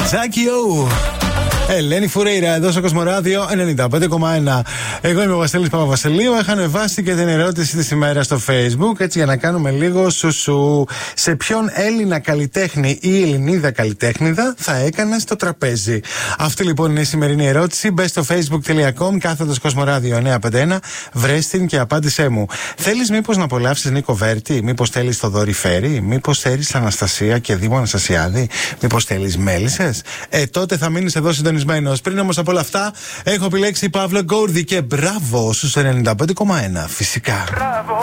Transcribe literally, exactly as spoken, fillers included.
Ζάκι Ου. Ελένη Φουρέιρα, εδώ στο Κοσμοράδιο ενενήντα πέντε κόμμα ένα. Εγώ είμαι ο Βασίλης Παπαβασιλείου. Είχα ανεβάσει και την ερώτηση της ημέρας στο Facebook, έτσι για να κάνουμε λίγο σουσου. Σε ποιον Έλληνα καλλιτέχνη ή Ελληνίδα καλλιτέχνηδα θα έκανες το τραπέζι? Αυτή λοιπόν είναι η σημερινή ερώτηση. Μπες στο facebook τελεία com, κάθετος Κοσμοράδιο εννιακόσια πενήντα ένα, βρες την και απάντησέ μου. Θέλεις μήπως να απολαύσεις Νίκο Βέρτη? Μήπως θέλεις Θοδωρή Φέρη? Μήπως θέλεις Αναστασία και Δήμο Αναστασιάδη? Μήπως θέλεις Μέλισσες? Ε, τότε θα μείνεις εδώ συντονισμένος. Πριν όμως από όλα αυτά, έχω επιλέξει Παύλο Γκόρδη και μπράβο στους ενενήντα πέντε κόμμα ένα. Φυσικά. Μπράβο.